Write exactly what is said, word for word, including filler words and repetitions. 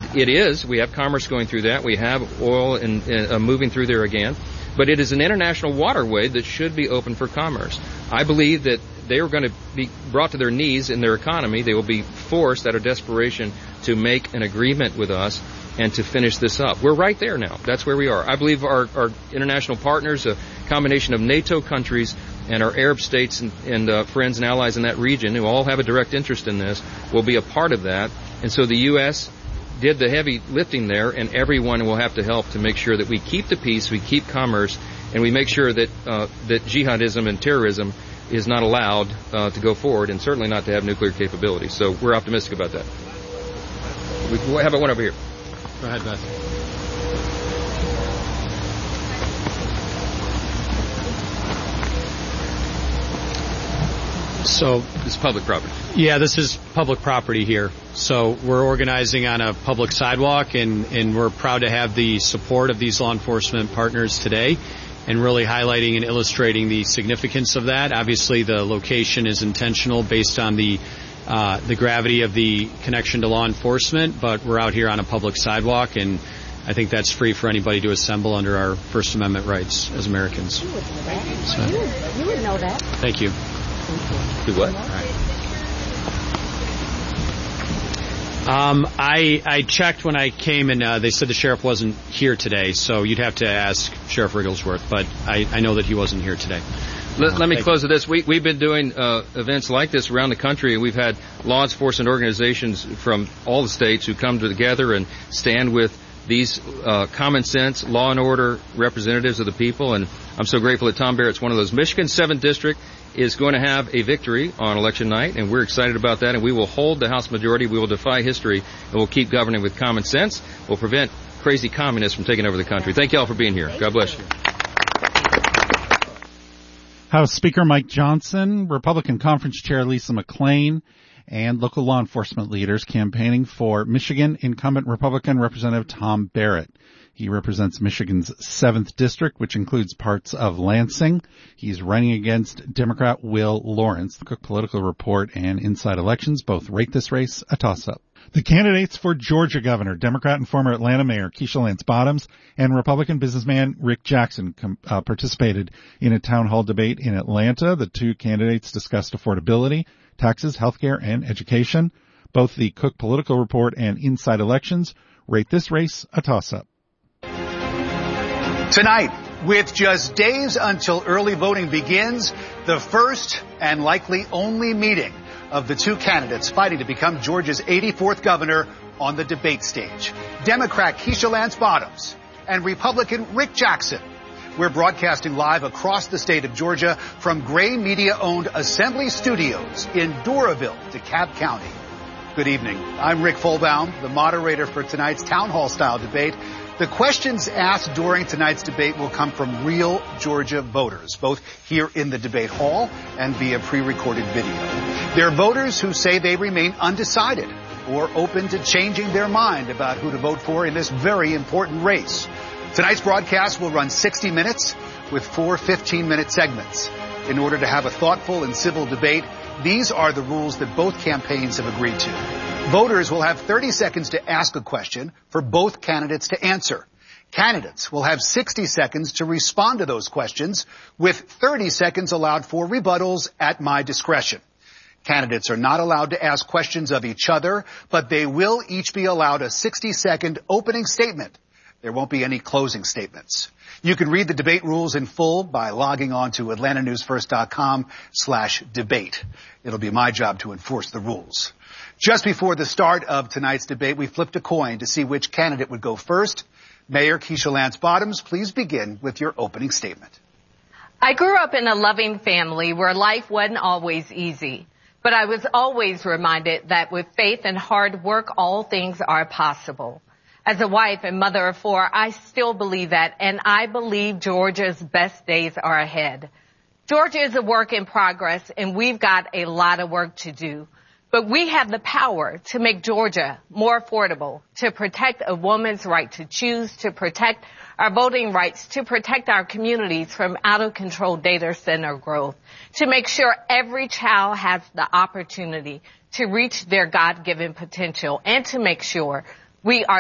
it is. We have commerce going through that. We have oil and, uh, moving through there again. But it is an international waterway that should be open for commerce. I believe that they are going to be brought to their knees in their economy. They will be forced out of desperation to make an agreement with us and to finish this up. We're right there now. That's where we are. I believe our, our international partners, a combination of NATO countries and our Arab states and, and uh, friends and allies in that region who all have a direct interest in this, will be a part of that. And so the U S did the heavy lifting there, and everyone will have to help to make sure that we keep the peace, we keep commerce, and we make sure that uh, that jihadism and terrorism is not allowed uh, to go forward, and certainly not to have nuclear capabilities. So we're optimistic about that. We, how about one over here? Go ahead, Beth. So this is public property. Yeah, this is public property here. So we're organizing on a public sidewalk, and, and we're proud to have the support of these law enforcement partners today, and really highlighting and illustrating the significance of that. Obviously, the location is intentional based on the uh, the gravity of the connection to law enforcement, but we're out here on a public sidewalk, and I think that's free for anybody to assemble under our First Amendment rights as Americans. You would know that. So, you, would, you would know that. Thank you. Do what? All right. Um, I I checked when I came, and uh, they said the sheriff wasn't here today, so you'd have to ask Sheriff Wigglesworth, but I, I know that he wasn't here today. Let, uh, let me thank close with this. We, we've been doing uh, events like this around the country. We've had law enforcement organizations from all the states who come together and stand with these uh, common sense, law and order representatives of the people, and I'm so grateful that Tom Barrett's one of those. Michigan's seventh District is going to have a victory on election night, and we're excited about that, and we will hold the House majority. We will defy history, and we'll keep governing with common sense. We'll prevent crazy communists from taking over the country. Thank you all for being here. God bless you. House Speaker Mike Johnson, Republican Conference Chair Lisa McClain, and local law enforcement leaders campaigning for Michigan incumbent Republican Representative Tom Barrett. He represents Michigan's seventh District, which includes parts of Lansing. He's running against Democrat Will Lawrence. The Cook Political Report and Inside Elections both rate this race a toss-up. The candidates for Georgia governor, Democrat and former Atlanta Mayor Keisha Lance Bottoms, and Republican businessman Rick Jackson com- uh, participated in a town hall debate in Atlanta. The two candidates discussed affordability, taxes, healthcare, and education. Both the Cook Political Report and Inside Elections rate this race a toss-up. Tonight, with just days until early voting begins, the first and likely only meeting of the two candidates fighting to become Georgia's eighty-fourth governor on the debate stage. Democrat Keisha Lance Bottoms and Republican Rick Jackson. We're broadcasting live across the state of Georgia from Gray Media-owned Assembly Studios in Doraville, DeKalb County. Good evening. I'm Rick Folbaum, the moderator for tonight's town hall-style debate. The questions asked during tonight's debate will come from real Georgia voters, both here in the debate hall and via pre-recorded video. They're voters who say they remain undecided or open to changing their mind about who to vote for in this very important race. Tonight's broadcast will run sixty minutes with four fifteen-minute segments. In order to have a thoughtful and civil debate, these are the rules that both campaigns have agreed to. Voters will have thirty seconds to ask a question for both candidates to answer. Candidates will have sixty seconds to respond to those questions, with thirty seconds allowed for rebuttals at my discretion. Candidates are not allowed to ask questions of each other, but they will each be allowed a sixty-second opening statement. There won't be any closing statements. You can read the debate rules in full by logging on to atlanta news first dot com slash debate. It'll be my job to enforce the rules. Just before the start of tonight's debate, we flipped a coin to see which candidate would go first. Mayor Keisha Lance Bottoms, please begin with your opening statement. I grew up in a loving family where life wasn't always easy, but I was always reminded that with faith and hard work, all things are possible. As a wife and mother of four, I still believe that, and I believe Georgia's best days are ahead. Georgia is a work in progress, and we've got a lot of work to do. But we have the power to make Georgia more affordable, to protect a woman's right to choose, to protect our voting rights, to protect our communities from out-of-control data center growth, to make sure every child has the opportunity to reach their God-given potential, and to make sure we are